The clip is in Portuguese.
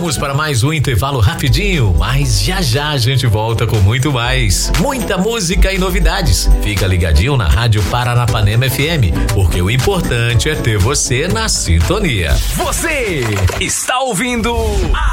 Vamos para mais um intervalo rapidinho, mas já já a gente volta com muito mais. Muita música e novidades. Fica ligadinho na Rádio Paranapanema FM, porque o importante é ter você na sintonia. Você está ouvindo